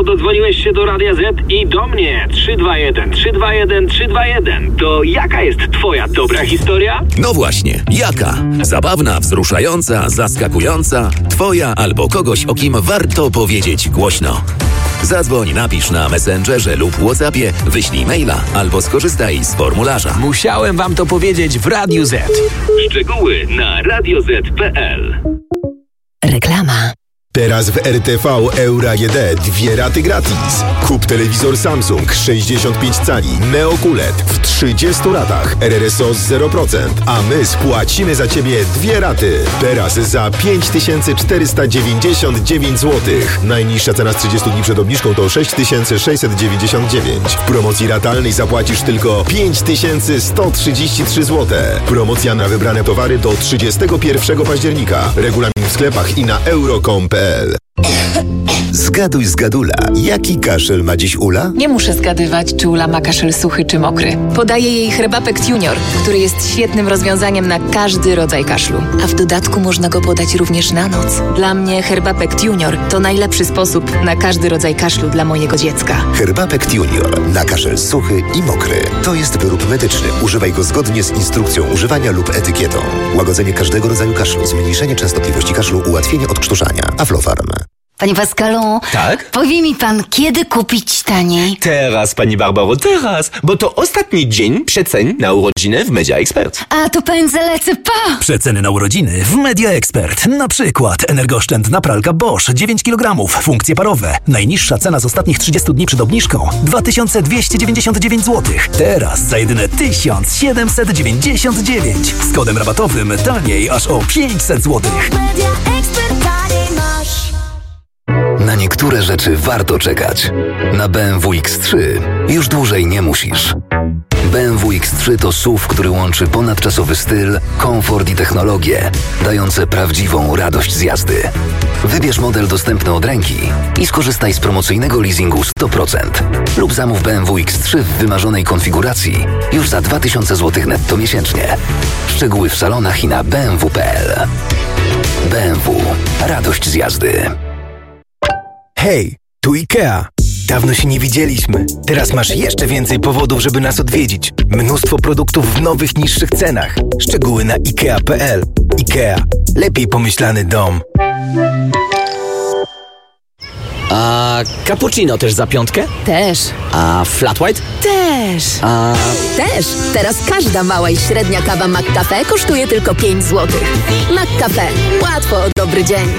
dodzwoniłeś się do Radia Z i do mnie. 321 321 321. To jaka jest twoja dobra historia? No właśnie, jaka? Zabawna, wzruszająca, zaskakująca, twoja albo kogoś, o kim warto powiedzieć głośno. Zadzwoń, napisz na Messengerze lub WhatsAppie, wyślij maila albo skorzystaj z formularza. Musiałem wam to powiedzieć w Radiu Z. Szczegóły na radioz.pl. Reklama. Teraz w RTV Euro AGD 2 raty gratis. Kup telewizor Samsung 65 cali Neo QLED w 30 ratach RRSO z 0%, a my spłacimy za Ciebie 2 raty. Teraz za 5499 zł. Najniższa cena z 30 dni przed obniżką to 6699. W promocji ratalnej zapłacisz tylko 5133 zł. Promocja na wybrane towary do 31 października. Regulamin w sklepach i na euro.com.pl. Zgaduj z Gadula. Jaki kaszel ma dziś Ula? Nie muszę zgadywać, czy Ula ma kaszel suchy czy mokry. Podaję jej Herbapekt Junior, który jest świetnym rozwiązaniem na każdy rodzaj kaszlu. A w dodatku można go podać również na noc. Dla mnie Herbapekt Junior to najlepszy sposób na każdy rodzaj kaszlu dla mojego dziecka. Herbapekt Junior na kaszel suchy i mokry. To jest wyrób medyczny. Używaj go zgodnie z instrukcją używania lub etykietą. Łagodzenie każdego rodzaju kaszlu, zmniejszenie częstotliwości kaszlu, ułatwienie odkrztuszania. Aflofarm. Panie Pascalu, Tak? powie mi pan, kiedy kupić taniej? Teraz, pani Barbaro, teraz, bo to ostatni dzień przecen na urodziny w Media Expert. A to pędzę lecę, pa! Przeceny na urodziny w Media Expert. Na przykład energooszczędna pralka Bosch 9 kg, funkcje parowe. Najniższa cena z ostatnich 30 dni przed obniżką 2299 zł. Teraz za jedyne 1799. Z kodem rabatowym taniej aż o 500 zł. Media Expert taniej masz. Na niektóre rzeczy warto czekać. Na BMW X3 już dłużej nie musisz. BMW X3 to SUV, który łączy ponadczasowy styl, komfort i technologię, dające prawdziwą radość z jazdy. Wybierz model dostępny od ręki i skorzystaj z promocyjnego leasingu 100%. Lub zamów BMW X3 w wymarzonej konfiguracji już za 2000 zł netto miesięcznie. Szczegóły w salonach i na bmw.pl. BMW. Radość z jazdy. Hej, tu IKEA. Dawno się nie widzieliśmy. Teraz masz jeszcze więcej powodów, żeby nas odwiedzić. Mnóstwo produktów w nowych, niższych cenach. Szczegóły na ikea.pl. IKEA. Lepiej pomyślany dom. A cappuccino też za 5? Też. A flat white? Też. A... Też. Teraz każda mała i średnia kawa McCafe kosztuje tylko 5 zł. McCafe. Łatwo o dobry dzień.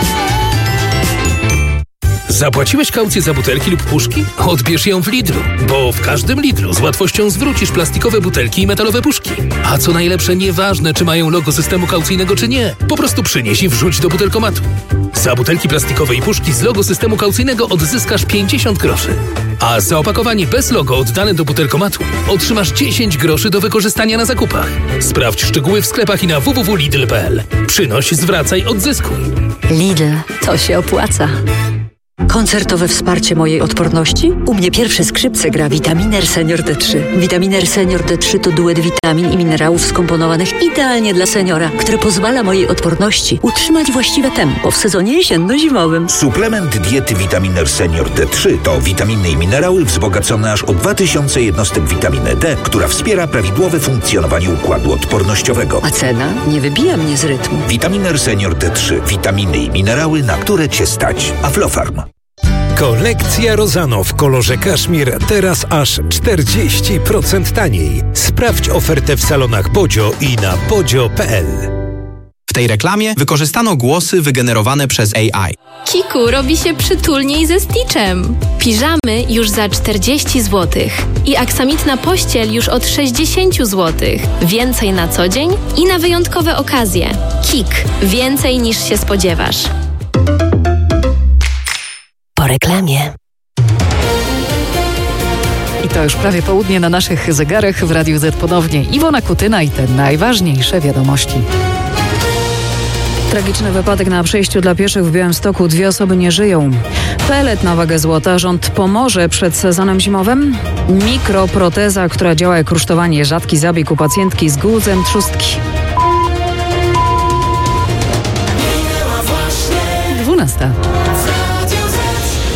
Zapłaciłeś kaucję za butelki lub puszki? Odbierz ją w Lidlu, bo w każdym Lidlu z łatwością zwrócisz plastikowe butelki i metalowe puszki. A co najlepsze, nieważne, czy mają logo systemu kaucyjnego, czy nie. Po prostu przynieś i wrzuć do butelkomatu. Za butelki plastikowe i puszki z logo systemu kaucyjnego odzyskasz 50 groszy. A za opakowanie bez logo oddane do butelkomatu otrzymasz 10 groszy do wykorzystania na zakupach. Sprawdź szczegóły w sklepach i na www.lidl.pl. Przynoś, zwracaj, odzyskuj. Lidl, to się opłaca. Koncertowe wsparcie mojej odporności? U mnie pierwsze skrzypce gra Vitaminer Senior D3. Vitaminer Senior D3 to duet witamin i minerałów skomponowanych idealnie dla seniora, który pozwala mojej odporności utrzymać właściwe tempo w sezonie jesienno-zimowym. Suplement diety Vitaminer Senior D3 to witaminy i minerały wzbogacone aż o 2000 jednostek witaminy D, która wspiera prawidłowe funkcjonowanie układu odpornościowego. A cena nie wybija mnie z rytmu. Vitaminer Senior D3. Witaminy i minerały, na które Cię stać. Aflofarm. Kolekcja Rozano w kolorze kaszmir teraz aż 40% taniej. Sprawdź ofertę w salonach Bodzio i na bodzio.pl. W tej reklamie wykorzystano głosy wygenerowane przez AI. Kiku robi się przytulniej ze Stitchem. Piżamy już za 40 zł. I aksamitna pościel już od 60 zł. Więcej na co dzień i na wyjątkowe okazje. Kik. Więcej niż się spodziewasz. Po reklamie. I to już prawie południe na naszych zegarach w Radiu Z ponownie. Iwona Kutyna i te najważniejsze wiadomości. Tragiczny wypadek na przejściu dla pieszych w Białymstoku. 2 osoby nie żyją. Pelet na wagę złota. Rząd pomoże przed sezonem zimowym. Mikroproteza, która działa jak rusztowanie. Rzadki zabieg u pacjentki z guzem trzustki. 12.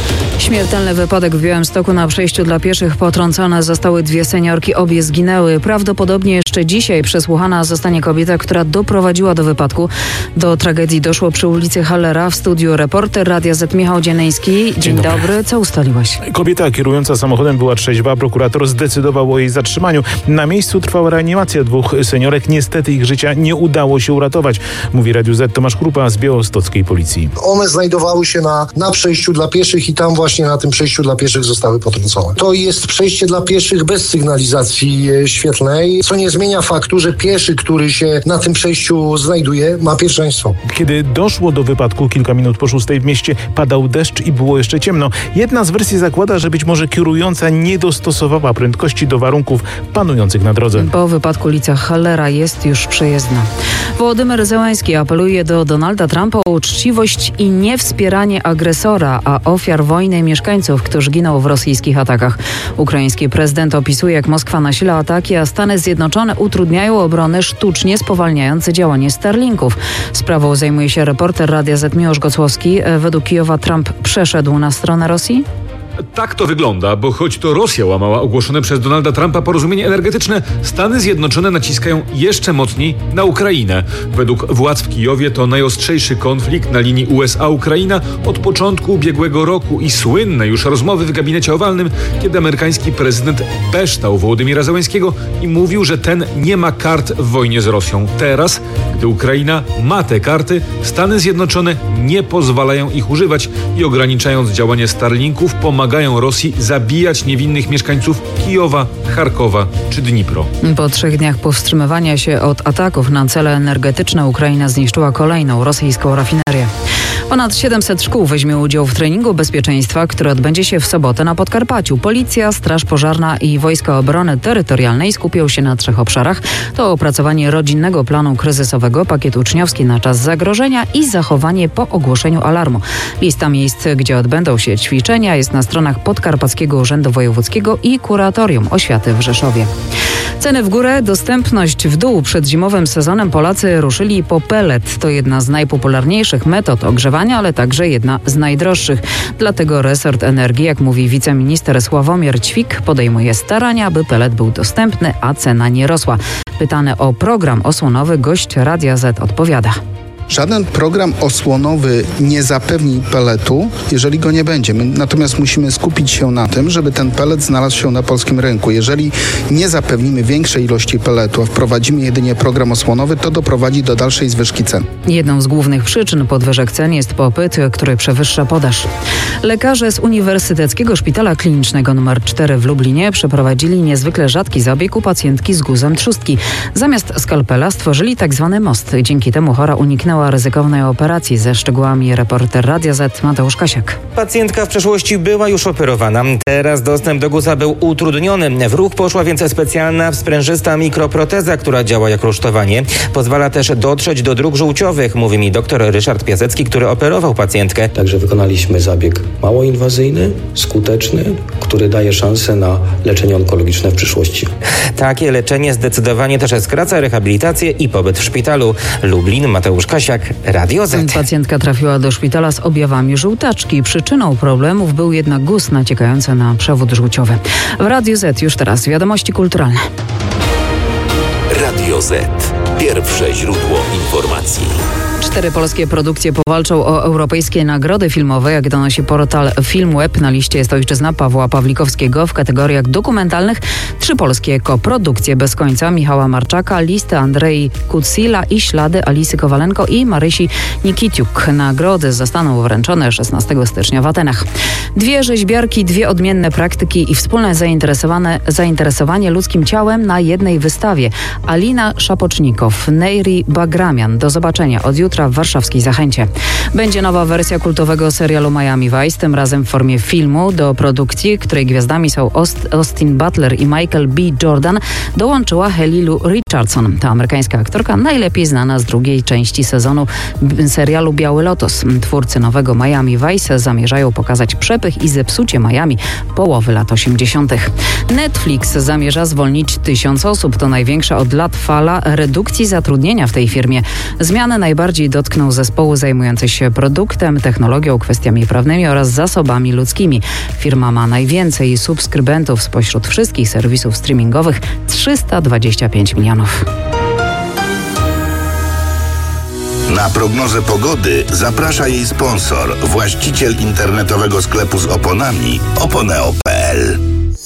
Śmiertelny wypadek w Białymstoku na przejściu dla pieszych. Potrącone zostały 2 seniorki, obie zginęły. Prawdopodobnie jeszcze dzisiaj przesłuchana zostanie kobieta, która doprowadziła do wypadku. Do tragedii doszło przy ulicy Hallera. W studiu reporter Radia Z Michał Dzienejski. Dzień dobry. Co ustaliłeś? Kobieta kierująca samochodem była trzeźwa. Prokurator zdecydował o jej zatrzymaniu. Na miejscu trwała reanimacja 2 seniorek. Niestety ich życia nie udało się uratować, mówi Radiu Z Tomasz Krupa z białostockiej policji. One znajdowały się na przejściu dla pieszych i tam właśnie na tym przejściu dla pieszych zostały potrącone. To jest przejście dla pieszych bez sygnalizacji świetlnej, co nie zmienia faktu, że pieszy, który się na tym przejściu znajduje, ma pierwszeństwo. Kiedy doszło do wypadku kilka minut po 6:00 w mieście, padał deszcz i było jeszcze ciemno. Jedna z wersji zakłada, że być może kierująca nie dostosowała prędkości do warunków panujących na drodze. Po wypadku ulica Hallera jest już przejezdna. Wołodymyr Zełański apeluje do Donalda Trumpa o uczciwość i niewspieranie agresora, a ofiar wojny mieszkańców, którzy giną w rosyjskich atakach. Ukraiński prezydent opisuje, jak Moskwa nasila ataki, a Stany Zjednoczone utrudniają obronę, sztucznie spowalniając działanie Starlinków. Sprawą zajmuje się reporter Radia Z Miłosz Gocłowski. Według Kijowa Trump przeszedł na stronę Rosji? Tak to wygląda, bo choć to Rosja łamała ogłoszone przez Donalda Trumpa porozumienie energetyczne, Stany Zjednoczone naciskają jeszcze mocniej na Ukrainę. Według władz w Kijowie to najostrzejszy konflikt na linii USA-Ukraina od początku ubiegłego roku i słynne już rozmowy w gabinecie owalnym, kiedy amerykański prezydent beształ Wołodymyra Zełańskiego i mówił, że ten nie ma kart w wojnie z Rosją. Teraz, gdy Ukraina ma te karty, Stany Zjednoczone nie pozwalają ich używać i ograniczając działanie Starlinków pomagają Rosji zabijać niewinnych mieszkańców Kijowa, Charkowa czy Dnipro. Po 3 dniach powstrzymywania się od ataków na cele energetyczne Ukraina zniszczyła kolejną rosyjską rafinerię. Ponad 700 szkół weźmie udział w treningu bezpieczeństwa, który odbędzie się w sobotę na Podkarpaciu. Policja, Straż Pożarna i Wojska Obrony Terytorialnej skupią się na 3 obszarach. To opracowanie rodzinnego planu kryzysowego, pakiet uczniowski na czas zagrożenia i zachowanie po ogłoszeniu alarmu. Lista miejsc, gdzie odbędą się ćwiczenia, jest na stronach Podkarpackiego Urzędu Wojewódzkiego i Kuratorium Oświaty w Rzeszowie. Ceny w górę, dostępność w dół. Przed zimowym sezonem Polacy ruszyli po pellet. To jedna z najpopularniejszych metod ogrzewania, ale także jedna z najdroższych. Dlatego resort energii, jak mówi wiceminister Sławomir Ćwik, podejmuje starania, aby pellet był dostępny, a cena nie rosła. Pytany o program osłonowy, gość Radia Z odpowiada. Żaden program osłonowy nie zapewni pelletu, jeżeli go nie będzie. My natomiast musimy skupić się na tym, żeby ten pellet znalazł się na polskim rynku. Jeżeli nie zapewnimy większej ilości pelletu, a wprowadzimy jedynie program osłonowy, to doprowadzi do dalszej zwyżki cen. Jedną z głównych przyczyn podwyżek cen jest popyt, który przewyższa podaż. Lekarze z Uniwersyteckiego Szpitala Klinicznego nr 4 w Lublinie przeprowadzili niezwykle rzadki zabieg u pacjentki z guzem trzustki. Zamiast skalpela stworzyli tzw. most. Dzięki temu chora uniknęła ryzykownej operacji. Ze szczegółami reporter Radia Z Mateusz Kasiak. Pacjentka w przeszłości była już operowana. Teraz dostęp do guza był utrudniony. W ruch poszła więc specjalna sprężysta mikroproteza, która działa jak rusztowanie. Pozwala też dotrzeć do dróg żółciowych, mówi mi dr Ryszard Piasecki, który operował pacjentkę. Także wykonaliśmy zabieg mało inwazyjny, skuteczny, który daje szansę na leczenie onkologiczne w przyszłości. Takie leczenie zdecydowanie też skraca rehabilitację i pobyt w szpitalu. Lublin, Mateusz Kasiak, Radio Z. Pacjentka trafiła do szpitala z objawami żółtaczki. Przyczyną problemów był jednak guz naciekający na przewód żółciowy. W Radiu Z już teraz wiadomości kulturalne. Radio Z. Pierwsze źródło informacji. 4 polskie produkcje powalczą o europejskie nagrody filmowe. Jak donosi portal Filmweb, na liście jest Ojczyzna Pawła Pawlikowskiego. W kategoriach dokumentalnych 3 polskie koprodukcje Bez końca Michała Marczaka, Listy Andrei Kutsila i Ślady Alisy Kowalenko i Marysi Nikitiuk. Nagrody zostaną wręczone 16 stycznia w Atenach. 2 rzeźbiarki, 2 odmienne praktyki i wspólne zainteresowanie ludzkim ciałem na jednej wystawie. Alina Szapocznikow, Neyri Bagramian. Do zobaczenia od jutra w warszawskiej Zachęcie. Będzie nowa wersja kultowego serialu Miami Vice, tym razem w formie filmu. Do produkcji, której gwiazdami są Austin Butler i Michael B. Jordan, dołączyła Haley Lu Richardson. Ta amerykańska aktorka najlepiej znana z drugiej części sezonu serialu Biały Lotos. Twórcy nowego Miami Vice zamierzają pokazać przepych i zepsucie Miami połowy lat 80. Netflix zamierza zwolnić 1000 osób. To największa od lat fala redukcji zatrudnienia w tej firmie. Zmiany najbardziej bardziej dotknął zespoły zajmujące się produktem, technologią, kwestiami prawnymi oraz zasobami ludzkimi. Firma ma najwięcej subskrybentów spośród wszystkich serwisów streamingowych, 325 milionów. Na prognozę pogody zaprasza jej sponsor, właściciel internetowego sklepu z oponami oponeo.pl.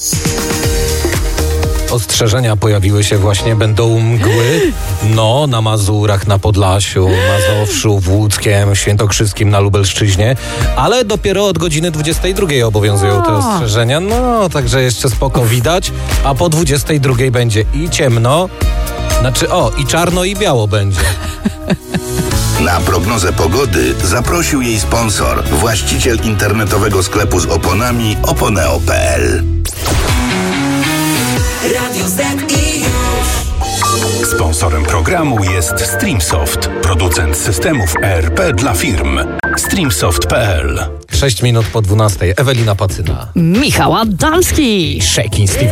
Ostrzeżenia pojawiły się właśnie, będą mgły. No, na Mazurach, na Podlasiu, Mazowszu, w Łódzkiem, Świętokrzyskim, na Lubelszczyźnie, ale dopiero od godziny 22 obowiązują te ostrzeżenia. No, także jeszcze spoko widać, a po 22 będzie i ciemno, i czarno i biało będzie. Na prognozę pogody zaprosił jej sponsor, właściciel internetowego sklepu z oponami oponeo.pl. Radio Z i już. Sponsorem programu jest Streamsoft, producent systemów ERP dla firm. Streamsoft.pl. 6 minut po 12. Ewelina Pacyna. Michał Adamski. Shakin' Steve